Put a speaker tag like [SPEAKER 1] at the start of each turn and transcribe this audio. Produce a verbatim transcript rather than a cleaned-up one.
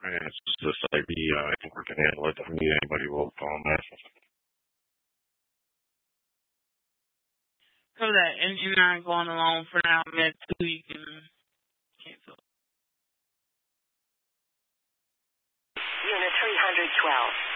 [SPEAKER 1] And it's just like, yeah, I think we can handle it. If we need anybody, we'll call them.
[SPEAKER 2] So that, and you're not going along for now, med two, you can cancel.
[SPEAKER 3] Unit three hundred twelve.